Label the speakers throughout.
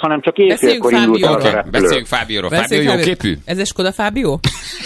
Speaker 1: hanem csak éjfélkor indult el a repülő.
Speaker 2: Beszéljünk Fábióról. Fábió jó képű?
Speaker 3: Ez egy Skoda Fábió?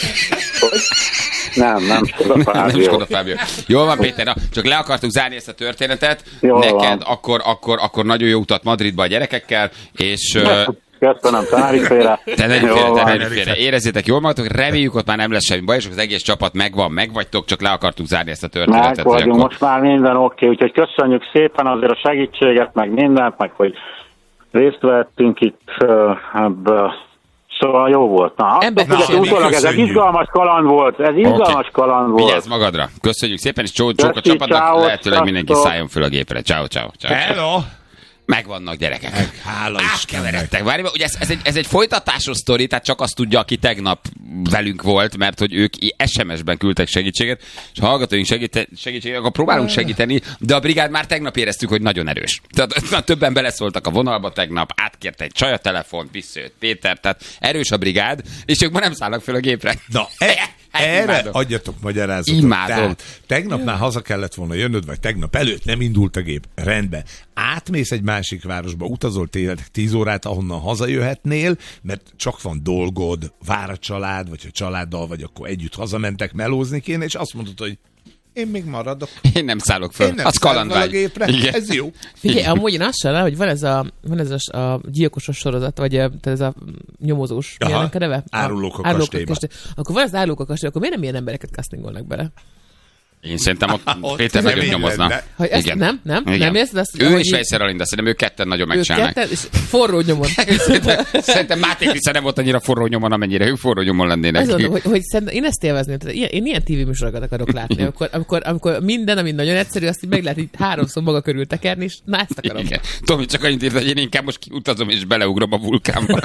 Speaker 1: Nem Skoda Fábió.
Speaker 2: Nem Skoda Fábió. Jól van, Péter, na, csak le akartuk zárni ezt a történetet.
Speaker 1: Jól
Speaker 2: neked akkor nagyon jó utat Madridba a gyerekekkel, és...
Speaker 1: Köszönöm, Tenerife-re.
Speaker 2: Tenerife-re. Érezzétek jól magatok, reméljük, ott már nem lesz semmi baj, és az egész csapat meg vagytok, csak le akartuk zárni ezt a történetet.
Speaker 1: Meg vagyunk, akkor... most már minden oké, úgyhogy köszönjük szépen azért a segítséget, meg mindent, meg hogy részt vettünk itt ebből. Szóval jó volt. Na, utólag ez egy izgalmas kaland volt.
Speaker 2: Vigyázz magadra. Köszönjük szépen, és csók a csapatnak. Lehetőleg mindenki szálljon föl a gépre. Ciao.
Speaker 4: Hello!
Speaker 2: Megvannak gyerekek.
Speaker 4: Hála
Speaker 2: Átkeveredtek. Várj, ugye ez egy folytatásos sztori, tehát csak azt tudja, aki tegnap velünk volt, mert hogy ők SMS-ben küldtek segítséget, és ha hallgatóink segítséget, akkor próbálunk segíteni, de a brigád már tegnap éreztük, hogy nagyon erős. Tehát többen beleszóltak a vonalba tegnap, átkért egy csaj a telefont, visszajött Péter, tehát erős a brigád, és ők ma nem szállnak fel a gépre.
Speaker 4: Na, erre adjatok magyarázatot.
Speaker 2: Imádom.
Speaker 4: Tegnap már haza kellett volna jönnöd, vagy tegnap előtt nem indult a gép. Rendben. Átmész egy másik városba, utazol tényleg 10 órát, ahonnan hazajöhetnél, mert csak van dolgod, vár a család, vagy ha családdal vagy, akkor együtt hazamentek, melózni kéne, és azt mondod, hogy én még maradok.
Speaker 2: Én nem szállok föl. Az kalandvágy.
Speaker 4: Ez jó.
Speaker 3: Figyelj, amúgy én azt sem, hogy van ez a gyilkosos sorozat, vagy ez a nyomozós. Milyen a neve?
Speaker 4: Árulók a kastélyba.
Speaker 3: Akkor van az árulók a kastélyba, akkor miért nem ilyen embereket castingolnak bele?
Speaker 2: Én szerintem ott Péter nagyon nyomozna.
Speaker 3: Nem érzed azt?
Speaker 2: Ő és Fejszer Alinda, szerintem ők ketten nagyon megcsinálnak.
Speaker 3: És forró nyomon.
Speaker 2: Szerintem Máté Krisza nem volt annyira forró nyomon, amennyire ők forró nyomon lennének.
Speaker 3: Azt mondom, hogy én ezt élvezném. Én ilyen tévéműsorokat akarok látni. Amikor minden, ami nagyon egyszerű, azt így meg lehet így 3-szor maga körül tekerni, és na, ezt akarom.
Speaker 2: Igen. Tomi csak annyit írt, hogy én inkább most kiutazom, és beleugrom a vulkánba.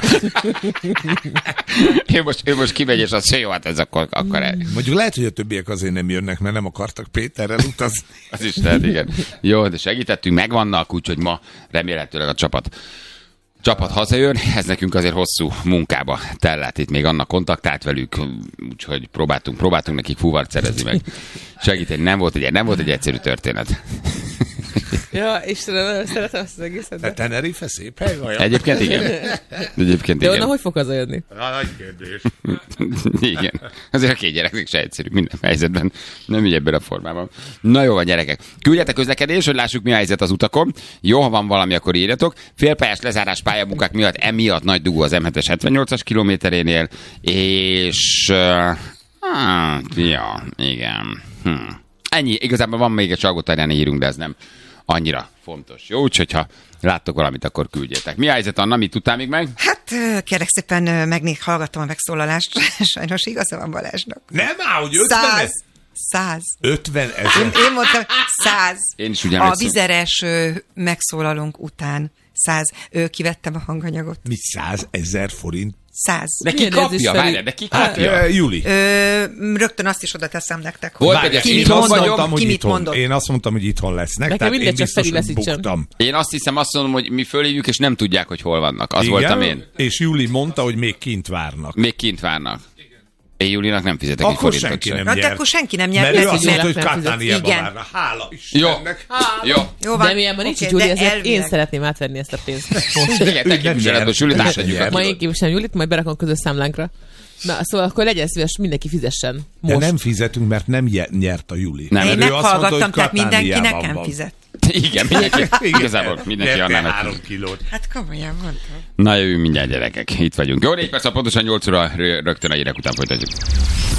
Speaker 2: ő most kimegy, és az jó, hát ez akkor
Speaker 4: mondjuk lehet, hogy a többiek azért nem jönnek, mert nem akartak Péterrel utazni.
Speaker 2: Az is lehet, igen. Jó, de segítettünk, megvannak, úgyhogy ma remélhetőleg a csapat hazajön. Ez nekünk azért hosszú munkába tellett, itt még annak kontaktált velük, úgyhogy próbáltunk nekik fúvart szerezni meg. Segíteni, nem volt egy egyszerű történet.
Speaker 3: Ja, Istenem, szeretem ezt az egészet.
Speaker 4: De Tenerife szép hely vajon?
Speaker 2: Egyébként igen.
Speaker 3: De onnan hogy fog hazajönni?
Speaker 4: Nagy kérdés.
Speaker 2: Igen. Azért a 2 gyereknek se egyszerű minden helyzetben. Nem így ebben a formában. Na jó van, gyerekek. Küldjetek közlekedés, hogy lássuk, mi a helyzet az utakon. Jó, ha van valami, akkor írjatok. Félpályás lezárás pályamunkák miatt emiatt nagy dugó az M7-es 78-as kilométerénél, és igen. Ennyi. Igazából van még egy Salgótarjáni hírünk, de ez nem annyira fontos. Jó, úgyhogy ha láttok valamit, akkor küldjétek. Mi a helyzet, Anna? Mit tudtál még meg?
Speaker 5: Hát kérlek szépen, hallgattam a megszólalást. Sajnos igaza van Balázsnak.
Speaker 4: Nem áll, hogy 50
Speaker 5: 100.
Speaker 4: 50 000.
Speaker 5: Én mondtam 100.
Speaker 2: Én is
Speaker 5: a vizeres megszólalónk után 100. Kivettem a hanganyagot.
Speaker 4: Mi 100 000 forint?
Speaker 5: 100.
Speaker 2: De ki kapja? Várjál, de ki kapja?
Speaker 4: Júli.
Speaker 5: Rögtön azt is oda teszem nektek,
Speaker 2: hogy
Speaker 5: ki mit mondott.
Speaker 4: Én azt mondtam, hogy itthon lesznek.
Speaker 3: Nekem mindegy, csak feliveszítsem.
Speaker 2: Én azt hiszem, azt mondom, hogy mi fölhívjuk, és nem tudják, hogy hol vannak. Az voltam én.
Speaker 4: És Júli mondta, hogy még kint várnak.
Speaker 2: Én Júlinak nem fizetek
Speaker 4: egy forintot sem.
Speaker 5: Akkor senki nem nyert.
Speaker 4: Mert ő azt mondta, hogy Katániába várna. Hála Istennek.
Speaker 2: Jó.
Speaker 3: De milyenben nincs Júli, ezért én szeretném átvenni ezt a pénzt.
Speaker 2: Igen, te képviseletből Júlit átadjuk.
Speaker 3: Ma én képviselem Júlit, majd berakom közös számlánkra. Na, szóval akkor legyen szíves, mindenki fizessen. Most.
Speaker 4: De nem fizetünk, mert nem nyert a Júli.
Speaker 5: Én meghallgattam, tehát mindenki nekem fizet.
Speaker 2: Igen, igazából mindenki annál
Speaker 4: 3 kilót.
Speaker 5: Hát komolyan mondtam.
Speaker 2: Na jövünk mindjárt, gyerekek. Itt vagyunk. Jó, 4 perc, pontosan 8 óra, rögtön a hírek után folytatjuk.